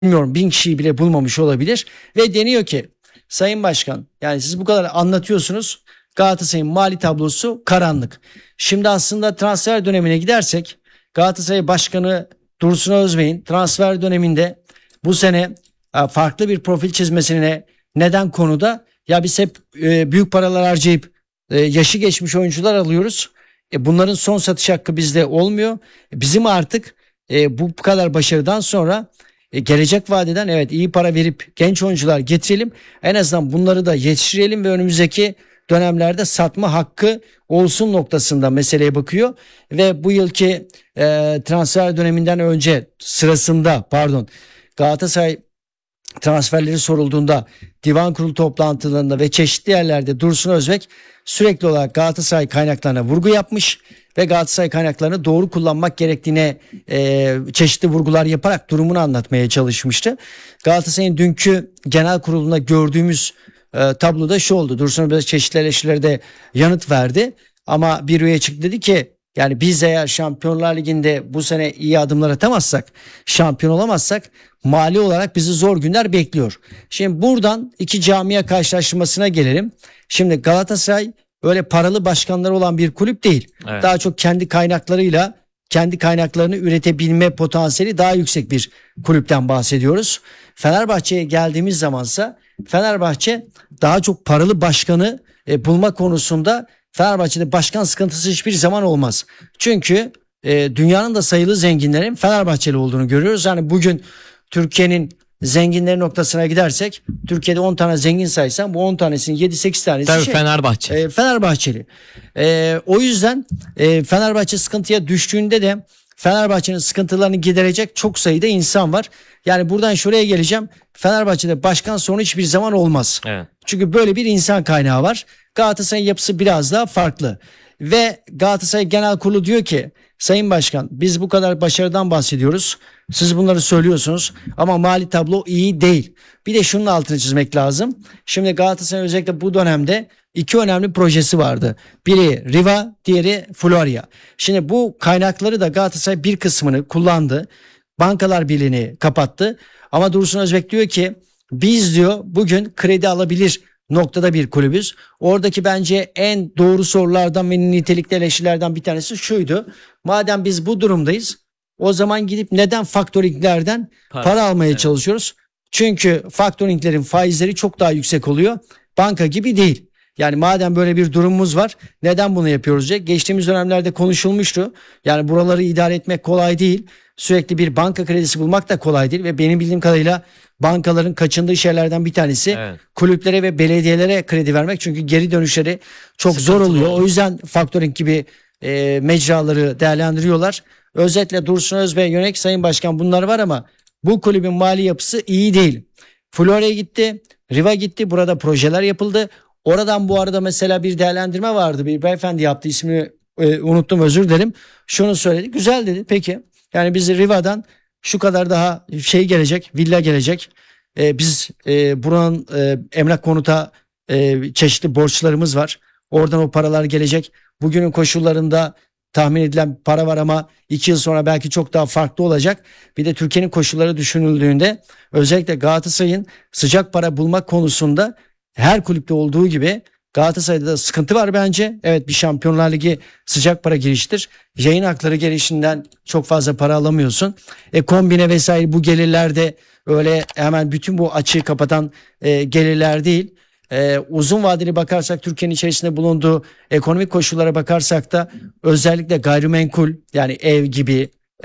bilmiyorum 1000 kişiyi bile bulmamış olabilir. Ve deniyor ki Sayın Başkan, yani siz bu kadar anlatıyorsunuz, Galatasaray'ın mali tablosu karanlık. Şimdi aslında transfer dönemine gidersek Galatasaray Başkanı Dursun Özbey'in transfer döneminde bu sene farklı bir profil çizmesine neden konuda, ya biz hep büyük paralar harcayıp yaşı geçmiş oyuncular alıyoruz. Bunların son satış hakkı bizde olmuyor. Bizim artık bu kadar başarıdan sonra gelecek vadeden evet iyi para verip genç oyuncular getirelim. En azından bunları da yetiştirelim ve önümüzdeki dönemlerde satma hakkı olsun noktasında meseleye bakıyor. Ve bu yılki transfer döneminden önce Galatasaray transferleri sorulduğunda divan kurulu toplantılarında ve çeşitli yerlerde Dursun Özbek sürekli olarak Galatasaray kaynaklarına vurgu yapmış ve Galatasaray kaynaklarını doğru kullanmak gerektiğine çeşitli vurgular yaparak durumunu anlatmaya çalışmıştı. Galatasaray'ın dünkü genel kurulunda gördüğümüz tabloda şu oldu. Dursun Özbek çeşitli eleştirilerde yanıt verdi ama bir üye çıktı, dedi ki yani biz eğer Şampiyonlar Ligi'nde bu sene iyi adımlar atamazsak, şampiyon olamazsak mali olarak bizi zor günler bekliyor. Şimdi buradan iki camia karşılaştırmasına gelelim. Şimdi Galatasaray öyle paralı başkanları olan bir kulüp değil. Evet. Daha çok kendi kaynaklarıyla kendi kaynaklarını üretebilme potansiyeli daha yüksek bir kulüpten bahsediyoruz. Fenerbahçe'ye geldiğimiz zamansa Fenerbahçe daha çok paralı başkanı bulma konusunda, Fenerbahçe'de başkan sıkıntısı hiçbir zaman olmaz. Çünkü dünyanın da sayılı zenginlerin Fenerbahçeli olduğunu görüyoruz. Yani bugün Türkiye'nin zenginleri noktasına gidersek, Türkiye'de 10 tane zengin saysam bu 10 tanesinin 7-8 tanesi tabii Fenerbahçe. Fenerbahçeli. O yüzden Fenerbahçe sıkıntıya düştüğünde de Fenerbahçe'nin sıkıntılarını giderecek çok sayıda insan var. Yani buradan şuraya geleceğim. Fenerbahçe'de başkan sorunu hiçbir zaman olmaz. Evet. Çünkü böyle bir insan kaynağı var. Galatasaray'ın yapısı biraz daha farklı. Ve Galatasaray Genel Kurulu diyor ki Sayın Başkan, biz bu kadar başarıdan bahsediyoruz. Siz bunları söylüyorsunuz ama mali tablo iyi değil. Bir de şunun altını çizmek lazım. Şimdi Galatasaray özellikle bu dönemde iki önemli projesi vardı. Biri Riva, diğeri Florya. Şimdi bu kaynakları da Galatasaray bir kısmını kullandı. Bankalar Birliği'ni kapattı. Ama Dursun Özbek diyor ki biz diyor bugün kredi alabilir noktada bir kulübüz. Oradaki bence en doğru sorulardan ve nitelikli eleştirilerden bir tanesi şuydu. Madem biz bu durumdayız, o zaman gidip neden faktöringlerden para almaya çalışıyoruz? Çünkü faktöringlerin faizleri çok daha yüksek oluyor. Banka gibi değil. Yani madem böyle bir durumumuz var, neden bunu yapıyoruz diye. Geçtiğimiz dönemlerde konuşulmuştu. Yani buraları idare etmek kolay değil. Sürekli bir banka kredisi bulmak da kolay değil ve benim bildiğim kadarıyla bankaların kaçındığı şeylerden bir tanesi kulüplere ve belediyelere kredi vermek. Çünkü geri dönüşleri çok zor oluyor. O yüzden faktöring gibi mecraları değerlendiriyorlar. Özetle Dursun Özbek'e yönelik Sayın Başkan bunlar var ama bu kulübün mali yapısı iyi değil. Florya'ya gitti, Riva gitti, burada projeler yapıldı. Oradan bu arada mesela bir değerlendirme vardı. Bir beyefendi yaptı, ismini unuttum, özür dilerim. Şunu söyledi, güzel dedi, peki. Yani biz Riva'dan şu kadar daha gelecek, villa gelecek. Biz buranın emlak konuta çeşitli borçlarımız var. Oradan o paralar gelecek. Bugünün koşullarında tahmin edilen para var ama 2 yıl sonra belki çok daha farklı olacak. Bir de Türkiye'nin koşulları düşünüldüğünde özellikle Galatasaray'ın sıcak para bulmak konusunda her kulüpte olduğu gibi Galatasaray'da da sıkıntı var bence. Evet, bir Şampiyonlar Ligi sıcak para giriştir. Yayın hakları gelişinden çok fazla para alamıyorsun. Kombine vesaire bu gelirler de öyle hemen bütün bu açığı kapatan gelirler değil. Uzun vadeli bakarsak, Türkiye'nin içerisinde bulunduğu ekonomik koşullara bakarsak da özellikle gayrimenkul, yani ev gibi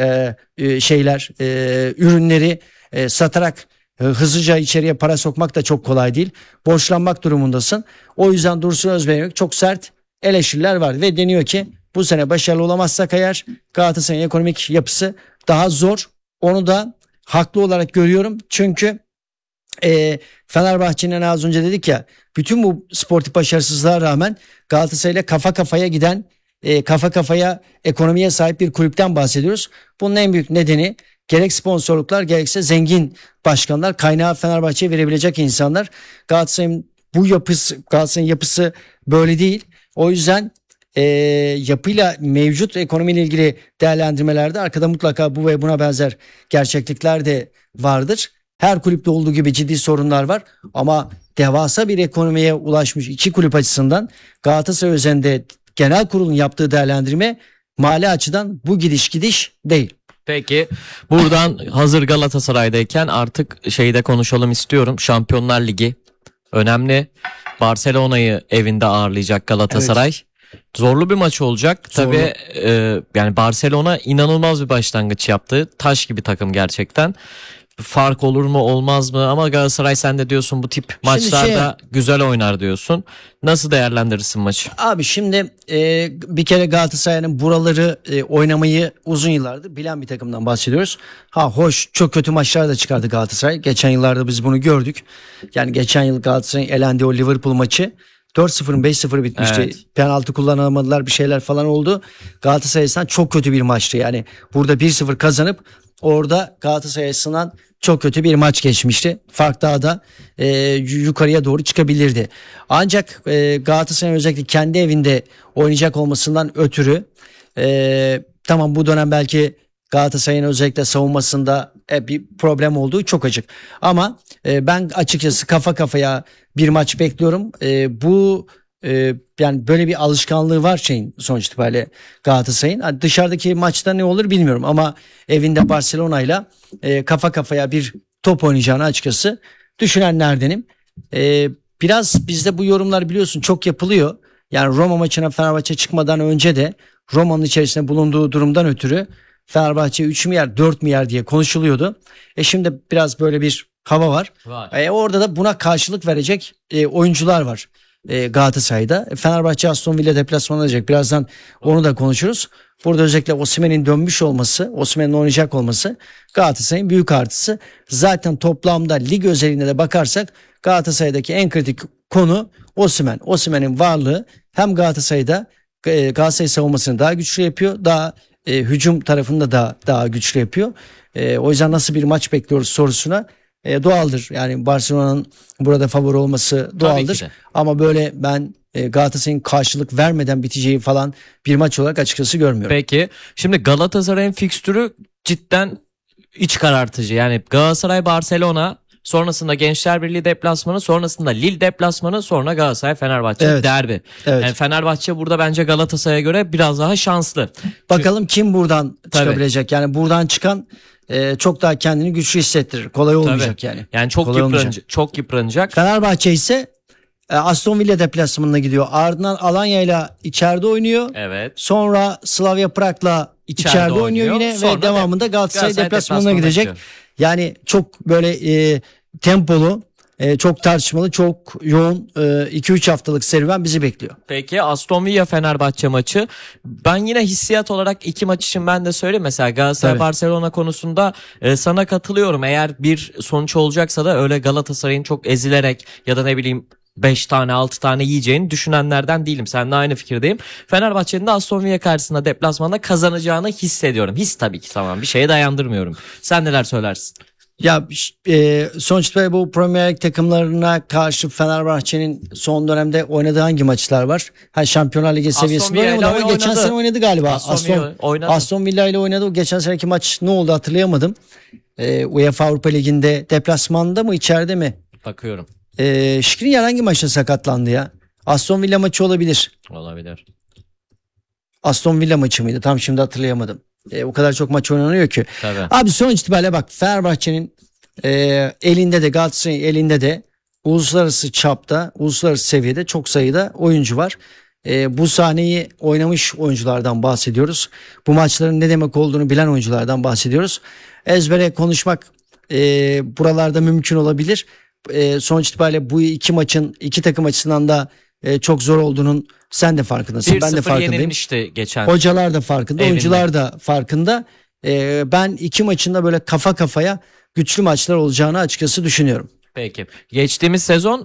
ürünleri satarak hızlıca içeriye para sokmak da çok kolay değil. Borçlanmak durumundasın. O yüzden Dursun Özbek'e çok sert eleştiriler var ve deniyor ki bu sene başarılı olamazsak eğer Galatasaray'ın ekonomik yapısı daha zor. Onu da haklı olarak görüyorum. Çünkü Fenerbahçe'nin az önce dedik ya, bütün bu sportif başarısızlığa rağmen Galatasaray'la kafa kafaya giden, kafa kafaya ekonomiye sahip bir kulüpten bahsediyoruz. Bunun en büyük nedeni gerek sponsorluklar gerekse zengin başkanlar, kaynağı Fenerbahçe'ye verebilecek insanlar. Galatasaray'ın yapısı böyle değil. O yüzden yapıyla, mevcut ekonomiyle ilgili değerlendirmelerde arkada mutlaka bu ve buna benzer gerçeklikler de vardır. Her kulüpte olduğu gibi ciddi sorunlar var ama devasa bir ekonomiye ulaşmış iki kulüp açısından Galatasaray özelinde genel kurulun yaptığı değerlendirme mali açıdan bu gidiş değil. Peki buradan hazır Galatasaray'dayken artık şeyde konuşalım istiyorum. Şampiyonlar Ligi önemli. Barcelona'yı evinde ağırlayacak Galatasaray. Evet. Zorlu bir maç olacak. Zorlu. Tabii yani Barcelona inanılmaz bir başlangıç yaptı. Taş gibi takım gerçekten. Fark olur mu olmaz mı ama Galatasaray sen de diyorsun bu tip maçlarda güzel oynar diyorsun. Nasıl değerlendirirsin maçı? Abi şimdi bir kere Galatasaray'ın buraları oynamayı uzun yıllardır bilen bir takımdan bahsediyoruz. Hoş çok kötü maçlar da çıkardı Galatasaray. Geçen yıllarda biz bunu gördük. Yani geçen yıl Galatasaray'ın elendiği o Liverpool maçı 4-0 5-0 bitmişti. Evet. Penaltı kullanamadılar, bir şeyler falan oldu. Galatasaray'dan çok kötü bir maçtı. Yani burada 1-0 kazanıp orada Galatasaray'dan çok kötü bir maç geçmişti. Fark daha da yukarıya doğru çıkabilirdi. Ancak Galatasaray'ın özellikle kendi evinde oynayacak olmasından ötürü tamam bu dönem belki Galatasaray'ın özellikle savunmasında bir problem olduğu çok açık. Ama ben açıkçası kafa kafaya bir maç bekliyorum. Bu yani böyle bir alışkanlığı var sonuç itibariyle Galatasaray'ın. Yani dışarıdaki maçta ne olur bilmiyorum ama evinde Barcelona'yla kafa kafaya bir top oynayacağını açıkçası düşünenlerdenim. Biraz bizde bu yorumlar biliyorsun çok yapılıyor. Yani Roma maçına Fenerbahçe çıkmadan önce de Roma'nın içerisinde bulunduğu durumdan ötürü Fenerbahçe 3 milyar 4 milyar diye konuşuluyordu. Şimdi biraz böyle bir hava var. Orada da buna karşılık verecek oyuncular var Galatasaray'da. Fenerbahçe Aston Villa deplasmanı olacak. Birazdan onu da konuşuruz. Burada özellikle Osimhen'in dönmüş olması, Osimhen'in oynayacak olması Galatasaray'ın büyük artısı. Zaten toplamda lig özelinde de bakarsak Galatasaray'daki en kritik konu Osimhen. Osimhen'in varlığı hem Galatasaray'da Galatasaray savunmasını daha güçlü yapıyor. Daha hücum tarafında da daha güçlü yapıyor. O yüzden nasıl bir maç bekliyoruz sorusuna doğaldır. Yani Barcelona'nın burada favori olması doğaldır. Ama böyle ben Galatasaray'ın karşılık vermeden biteceği falan bir maç olarak açıkçası görmüyorum. Peki şimdi Galatasaray'ın fikstürü cidden iç karartıcı. Yani Galatasaray Barcelona, sonrasında Gençler Birliği deplasmanı, sonrasında Lille deplasmanı, sonra Galatasaray Fenerbahçe derbi. Evet. Yani Fenerbahçe burada bence Galatasaray'a göre biraz daha şanslı. Bakalım kim buradan çıkabilecek? Yani buradan çıkan çok daha kendini güçlü hissettirir. Kolay olmayacak yani. Yani çok yıpranacak. Fenerbahçe ise Aston Villa deplasmanına gidiyor. Ardından Alanya'yla içeride oynuyor. Evet. Sonra Slavia Prag'la içeride oynuyor yine sonra ve devamında Galatasaray deplasmanına gidecek. Yani çok böyle tempolu, çok tartışmalı, çok yoğun 2-3 haftalık serüven bizi bekliyor. Peki Aston Villa Fenerbahçe maçı. Ben yine hissiyat olarak iki maç için ben de söyleyeyim. Mesela Galatasaray Barcelona konusunda sana katılıyorum. Eğer bir sonuç olacaksa da öyle Galatasaray'ın çok ezilerek ya da ne bileyim 5 tane 6 tane yiyeceğini düşünenlerden değilim. Seninle aynı fikirdeyim. Fenerbahçe'nin de Aston Villa karşısında deplasmanda kazanacağını hissediyorum. His tabii ki, tamam, bir şeye dayandırmıyorum. Sen neler söylersin? Ya sonuçta bu Premier Lig takımlarına karşı Fenerbahçe'nin son dönemde oynadığı hangi maçlar var? Şampiyonlar Ligi seviyesinde oynamadı ama geçen sene oynadı galiba. Aston Villa ile oynadı. O geçen seneki maç ne oldu hatırlayamadım. UEFA Avrupa Ligi'nde deplasmanda mı içeride mi? Bakıyorum. Skriniar hangi maçta sakatlandı ya? Aston Villa maçı olabilir. Olabilir. Aston Villa maçı mıydı? Tam şimdi hatırlayamadım. O kadar çok maç oynanıyor ki. Tabii. Abi sonuç itibariyle bak Fenerbahçe'nin elinde de Galatasaray'ın elinde de uluslararası çapta, uluslararası seviyede çok sayıda oyuncu var. Bu sahneyi oynamış oyunculardan bahsediyoruz. Bu maçların ne demek olduğunu bilen oyunculardan bahsediyoruz. Ezbere konuşmak buralarda mümkün olabilir. Sonuç itibariyle bu iki takım açısından da çok zor olduğunun sen de farkındasın. Ben de farkındayım. Yenilmişti geçen. Hocalar da farkında, oyuncular da farkında. Ben iki maçında böyle kafa kafaya güçlü maçlar olacağını açıkçası düşünüyorum. Peki. Geçtiğimiz sezon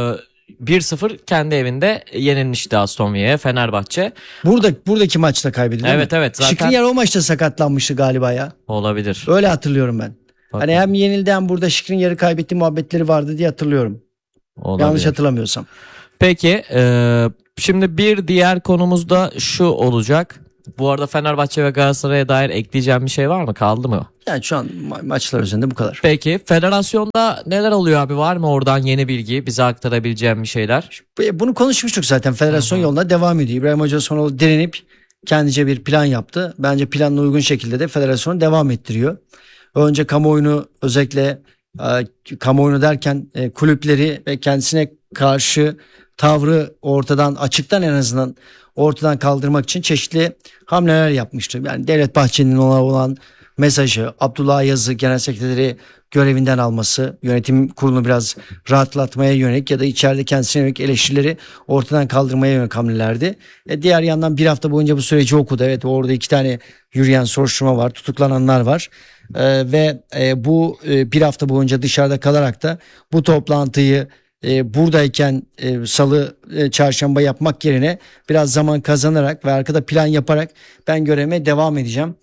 1-0 kendi evinde yenilmişti Aston Villa'ya Fenerbahçe. Buradaki maçta kaybedildi. Evet. Zaten... Skriniar o maçta sakatlanmıştı galiba ya. Olabilir. Öyle hatırlıyorum ben. Hani hem yenildi hem burada Skriniar'ı kaybetti muhabbetleri vardı diye hatırlıyorum. Olabilir. Yanlış hatırlamıyorsam. Peki şimdi bir diğer konumuz da şu olacak. Bu arada Fenerbahçe ve Galatasaray'a dair ekleyeceğim bir şey var mı? Kaldı mı? Yani şu an maçlar üzerinde bu kadar. Peki federasyonda neler oluyor abi? Var mı oradan yeni bilgi bize aktarabileceğim bir şeyler? Bunu konuşmuştuk zaten. Federasyon yoluna devam ediyor. İbrahim Hoca Osmanoğlu direnip kendince bir plan yaptı. Bence planla uygun şekilde de federasyonu devam ettiriyor. Önce kamuoyunu, özellikle kamuoyunu derken kulüpleri ve kendisine karşı tavrı ortadan, açıktan en azından ortadan kaldırmak için çeşitli hamleler yapmıştı. Yani Devlet Bahçeli'nin ona olan mesajı, Abdullah Yazı Genel Sekreteri görevinden alması, yönetim kurulunu biraz rahatlatmaya yönelik ya da içeride kendisine yönelik eleştirileri ortadan kaldırmaya yönelik hamlelerdi. Diğer yandan bir hafta boyunca bu süreci okudu. Evet, orada 2 tane yürüyen soruşturma var, tutuklananlar var. Ve bu bir hafta boyunca dışarıda kalarak da bu toplantıyı buradayken salı, çarşamba yapmak yerine biraz zaman kazanarak ve arkada plan yaparak ben görevime devam edeceğim.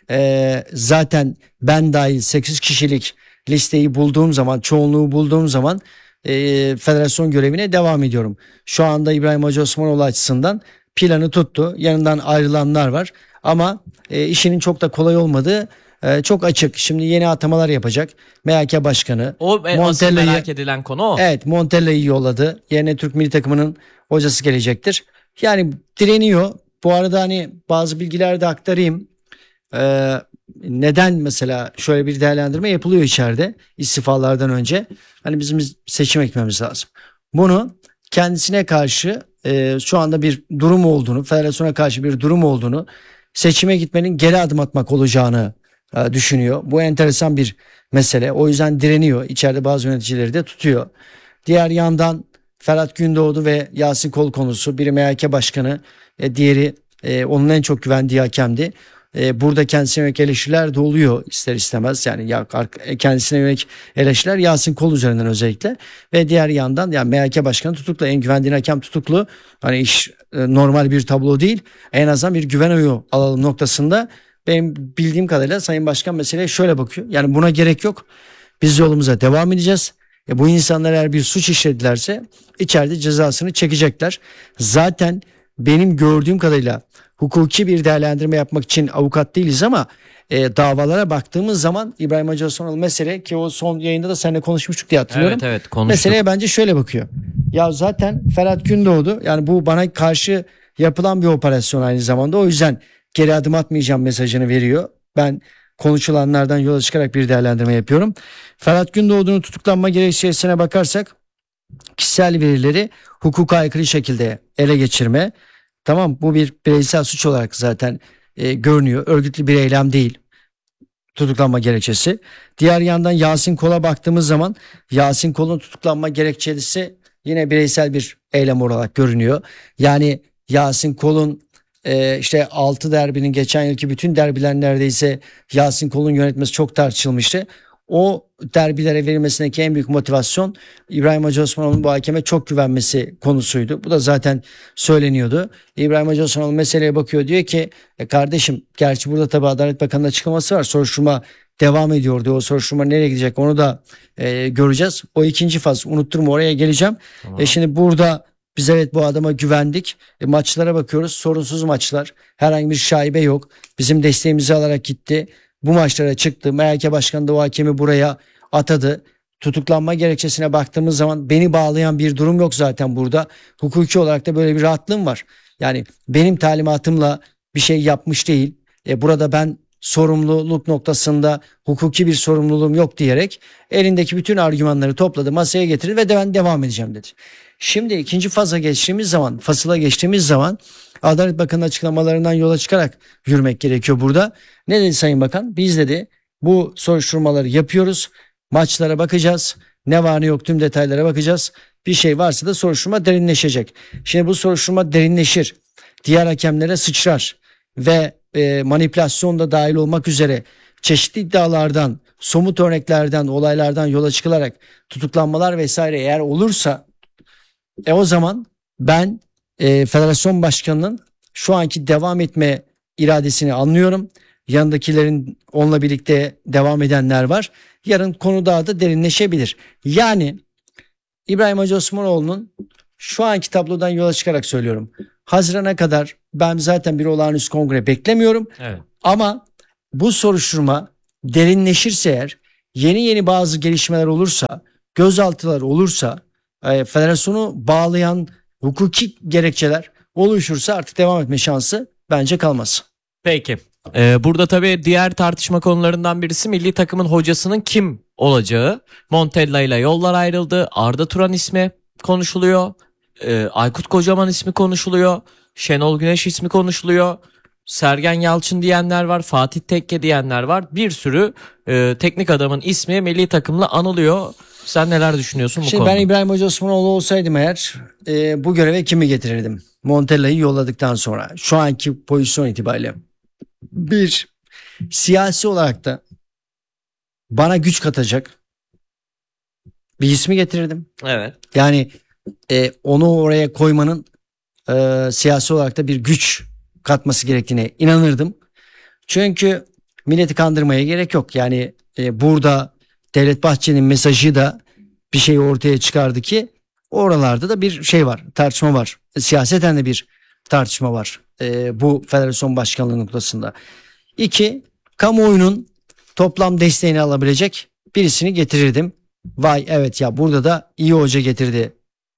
Zaten ben dahil 8 kişilik listeyi bulduğum zaman, çoğunluğu bulduğum zaman federasyon görevine devam ediyorum. Şu anda İbrahim Hacı Osmanoğlu açısından planı tuttu. Yanından ayrılanlar var ama işinin çok da kolay olmadığı çok açık. Şimdi yeni atamalar yapacak. MHK Başkanı. O asıl merak edilen konu o. Evet, Montella'yı yolladı. Yerine Türk milli takımının hocası gelecektir. Yani direniyor. Bu arada hani bazı bilgiler de aktarayım. Neden mesela şöyle bir değerlendirme yapılıyor içeride istifalardan önce? Hani bizim seçim ekmemiz lazım. Bunu kendisine karşı şu anda bir durum olduğunu, federasyona karşı bir durum olduğunu, seçime gitmenin geri adım atmak olacağını düşünüyor. Bu enteresan bir mesele. O yüzden direniyor. İçeride bazı yöneticileri de tutuyor. Diğer yandan Ferhat Gündoğdu ve Yasin Kol konusu. Biri MHK Başkanı, diğeri onun en çok güvendiği hakemdi. Burada kendisine yönelik eleştiriler de oluyor ister istemez. Yani kendisine yönelik eleştiriler Yasin Kol üzerinden özellikle. Ve diğer yandan yani MHK Başkanı tutuklu, en güvendiğin hakem tutuklu. Hani iş normal bir tablo değil. En azından bir güven oyu alalım noktasında. Benim bildiğim kadarıyla Sayın Başkan meseleye şöyle bakıyor. Yani buna gerek yok. Biz yolumuza devam edeceğiz. Bu insanlar eğer bir suç işledilerse içeride cezasını çekecekler. Zaten benim gördüğüm kadarıyla hukuki bir değerlendirme yapmak için avukat değiliz ama davalara baktığımız zaman İbrahim Hacı Osmanoğlu mesele, ki o son yayında da seninle konuşmuştuk diye hatırlıyorum. Evet konuştuk. Meseleye bence şöyle bakıyor. Ya zaten Ferhat Gündoğdu, yani bu bana karşı yapılan bir operasyon aynı zamanda. O yüzden geri adım atmayacağım mesajını veriyor. Ben konuşulanlardan yola çıkarak bir değerlendirme yapıyorum. Ferhat Gündoğdu'nun tutuklanma gerekçesine bakarsak kişisel verileri hukuka aykırı şekilde ele geçirme. Tamam, bu bir bireysel suç olarak zaten görünüyor. Örgütlü bir eylem değil tutuklanma gerekçesi. Diğer yandan Yasin Kol'a baktığımız zaman Yasin Kol'un tutuklanma gerekçesi yine bireysel bir eylem olarak görünüyor. Yani Yasin Kol'un işte 6 derbinin, geçen yılki bütün derbiler neredeyse Yasin Kol'un yönetmesi çok tartışılmıştı. O derbilere verilmesindeki en büyük motivasyon İbrahim Hacı Osmanoğlu'nun bu hakeme çok güvenmesi konusuydu. Bu da zaten söyleniyordu. İbrahim Hacı Osmanoğlu meseleye bakıyor, diyor ki kardeşim, gerçi burada tabii Adalet Bakanı'nın açıklaması var. Soruşturma devam ediyor diyor. O soruşturma nereye gidecek onu da göreceğiz. O ikinci faz, unutturma, oraya geleceğim. Tamam. Şimdi burada biz evet bu adama güvendik. Maçlara bakıyoruz, sorunsuz maçlar. Herhangi bir şaibe yok. Bizim desteğimizi alarak gitti. Bu maçlara çıktı. MHK Başkanı da o hakemi buraya atadı. Tutuklanma gerekçesine baktığımız zaman beni bağlayan bir durum yok zaten burada. Hukuki olarak da böyle bir rahatlığım var. Yani benim talimatımla bir şey yapmış değil. Burada ben sorumluluk noktasında hukuki bir sorumluluğum yok diyerek elindeki bütün argümanları topladı, masaya getirdi ve ben devam edeceğim dedi. Şimdi ikinci faza geçtiğimiz zaman, fasıla geçtiğimiz zaman Adalet Bakanı'nın açıklamalarından yola çıkarak yürümek gerekiyor burada. Ne dedi Sayın Bakan? Biz dedi bu soruşturmaları yapıyoruz. Maçlara bakacağız. Ne var ne yok tüm detaylara bakacağız. Bir şey varsa da soruşturma derinleşecek. Şimdi bu soruşturma derinleşir. Diğer hakemlere sıçrar. Ve manipülasyon da dahil olmak üzere çeşitli iddialardan, somut örneklerden, olaylardan yola çıkılarak tutuklanmalar vesaire eğer olursa o zaman ben federasyon başkanının şu anki devam etme iradesini anlıyorum. Yanındakilerin, onunla birlikte devam edenler var. Yarın konu daha da derinleşebilir. Yani İbrahim Hacı Osmanoğlu'nun şu anki tablodan yola çıkarak söylüyorum. Haziran'a kadar ben zaten bir olağanüstü kongre beklemiyorum. Evet. Ama bu soruşturma derinleşirse eğer, yeni bazı gelişmeler olursa, gözaltılar olursa, federasyonu bağlayan hukuki gerekçeler oluşursa artık devam etme şansı bence kalmaz. Peki. Burada tabii diğer tartışma konularından birisi milli takımın hocasının kim olacağı. Montella ile yollar ayrıldı. Arda Turan ismi konuşuluyor. Aykut Kocaman ismi konuşuluyor. Şenol Güneş ismi konuşuluyor. Sergen Yalçın diyenler var. Fatih Tekke diyenler var. Bir sürü teknik adamın ismi milli takımla anılıyor. Sen neler düşünüyorsun bu Şimdi konuda? ben İbrahim Hoca Osmanoğlu olsaydım eğer bu göreve kimi getirirdim? Montella'yı yolladıktan sonra şu anki pozisyon itibariyle. Bir, siyasi olarak da bana güç katacak bir ismi getirirdim. Evet. Yani onu oraya koymanın siyasi olarak da bir güç katması gerektiğine inanırdım. Çünkü milleti kandırmaya gerek yok. Yani burada Devlet Bahçeli'nin mesajı da bir şey ortaya çıkardı ki oralarda da bir şey var, tartışma var. Siyaseten de bir tartışma var bu federasyon başkanlığı noktasında. İki, kamuoyunun toplam desteğini alabilecek birisini getirirdim. Vay evet ya burada da iyi hoca getirdi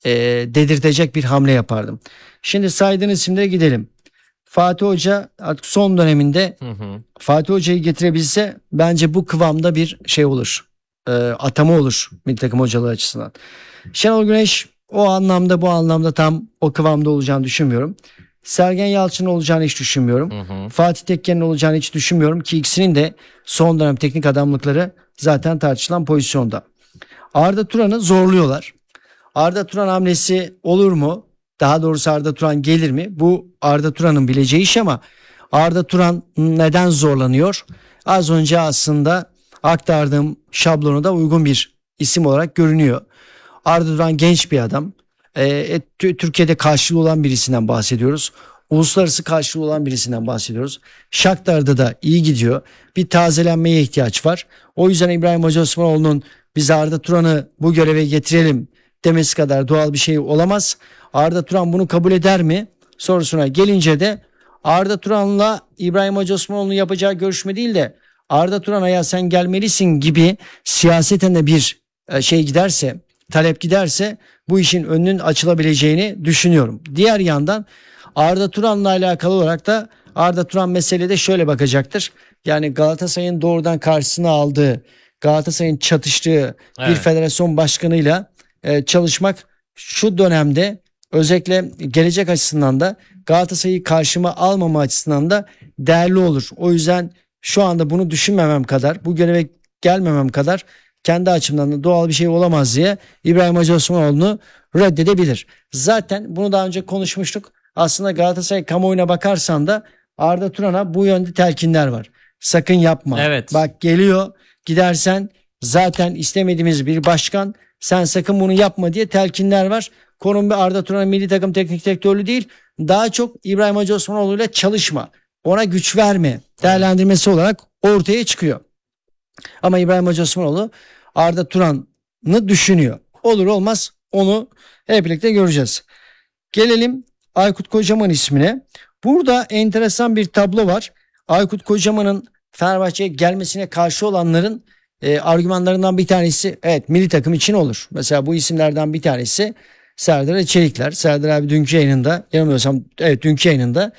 dedirtecek bir hamle yapardım. Şimdi saydığın isimlere gidelim. Fatih Hoca artık son döneminde Fatih Hoca'yı getirebilse bence bu kıvamda bir şey olur. Atama olur milli takım hocalığı açısından. Şenol Güneş o anlamda bu anlamda tam o kıvamda olacağını düşünmüyorum. Sergen Yalçın'ın olacağını hiç düşünmüyorum. Fatih Tekke'nin olacağını hiç düşünmüyorum ki ikisinin de son dönem teknik adamlıkları zaten tartışılan pozisyonda. Arda Turan'ı zorluyorlar. Arda Turan hamlesi olur mu? Daha doğrusu Arda Turan gelir mi? Bu Arda Turan'ın bileceği iş ama Arda Turan neden zorlanıyor? Az önce aslında aktardığım şablonu da uygun bir isim olarak görünüyor. Arda Turan genç bir adam. Türkiye'de karşılığı olan birisinden bahsediyoruz. Uluslararası karşılığı olan birisinden bahsediyoruz. Shakhtar'da da iyi gidiyor. Bir tazelenmeye ihtiyaç var. O yüzden İbrahim Hoca Osmanoğlu'nun biz Arda Turan'ı bu göreve getirelim demesi kadar doğal bir şey olamaz. Arda Turan bunu kabul eder mi sorusuna gelince de Arda Turan'la İbrahim Hoca Osmanoğlu'nun yapacağı görüşme değil de Arda Turan'a ya sen gelmelisin gibi siyaseten de bir şey giderse, talep giderse bu işin önünün açılabileceğini düşünüyorum. Diğer yandan Arda Turan'la alakalı olarak da Arda Turan meselede şöyle bakacaktır. Yani Galatasaray'ın doğrudan karşısına aldığı, Galatasaray'ın çatıştığı bir federasyon başkanıyla çalışmak şu dönemde özellikle gelecek açısından da Galatasaray'ı karşıma almama açısından da değerli olur. O yüzden şu anda bunu düşünmemem kadar, bu göreve gelmemem kadar kendi açımdan da doğal bir şey olamaz diye İbrahim Hacı Osmanoğlu'nu reddedebilir. Zaten bunu daha önce konuşmuştuk. Aslında Galatasaray kamuoyuna bakarsan da Arda Turan'a bu yönde telkinler var. Sakın yapma. Evet. Bak geliyor, gidersen zaten istemediğimiz bir başkan, sen sakın bunu yapma diye telkinler var. Konum bir Arda Turan'ın milli takım teknik direktörlüğü değil. Daha çok İbrahim Hacı Osmanoğlu ile çalışma. Ona güç verme değerlendirmesi olarak ortaya çıkıyor. Ama İbrahim Hacı Osmanoğlu Arda Turan'ı düşünüyor. Olur olmaz onu hep birlikte göreceğiz. Gelelim Aykut Kocaman ismine. Burada enteresan bir tablo var. Aykut Kocaman'ın Fenerbahçe'ye gelmesine karşı olanların argümanlarından bir tanesi evet milli takım için olur. Mesela bu isimlerden bir tanesi Serdar Çelikler. Serdar abi dünkü yayınında, yanılmıyorsam evet dünkü yayınında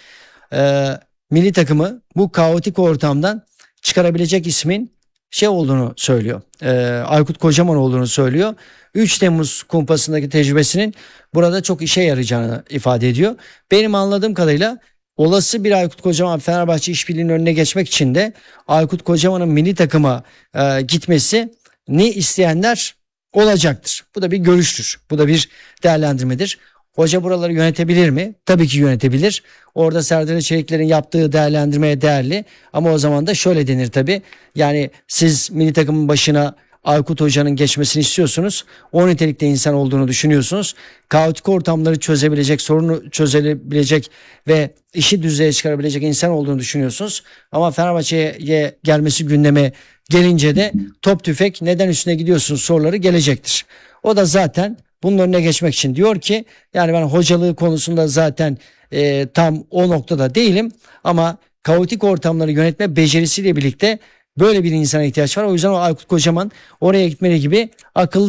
milli takımı bu kaotik ortamdan çıkarabilecek ismin şey olduğunu söylüyor. Aykut Kocaman olduğunu söylüyor. 3 Temmuz kumpasındaki tecrübesinin burada çok işe yarayacağını ifade ediyor. Benim anladığım kadarıyla olası bir Aykut Kocaman Fenerbahçe işbirliğinin önüne geçmek için de Aykut Kocaman'ın milli takıma gitmesi ne isteyenler olacaktır. Bu da bir görüştür. Bu da bir değerlendirmedir. Hoca buraları yönetebilir mi? Tabii ki yönetebilir. Orada Serdar Çelikler'in yaptığı değerlendirmeye değerli. Ama o zaman da şöyle denir tabii. Yani siz milli takımın başına Aykut Hoca'nın geçmesini istiyorsunuz. O nitelikte insan olduğunu düşünüyorsunuz. Kaotik ortamları çözebilecek, sorunu çözebilecek ve işi düzeye çıkarabilecek insan olduğunu düşünüyorsunuz. Ama Fenerbahçe'ye gelmesi gündeme gelince de top tüfek neden üstüne gidiyorsunuz soruları gelecektir. O da zaten bunun önüne geçmek için diyor ki yani ben hocalığı konusunda zaten tam o noktada değilim ama kaotik ortamları yönetme becerisiyle birlikte böyle bir insana ihtiyaç var. O yüzden o Aykut Kocaman oraya gitmeli gibi akıllı